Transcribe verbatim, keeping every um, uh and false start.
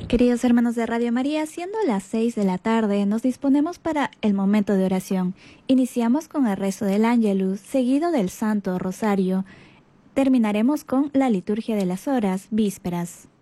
Queridos hermanos de Radio María, siendo las seis de la tarde, nos disponemos para el momento de oración. Iniciamos con el rezo del Ángelus, seguido del Santo Rosario. Terminaremos con la liturgia de las horas, vísperas.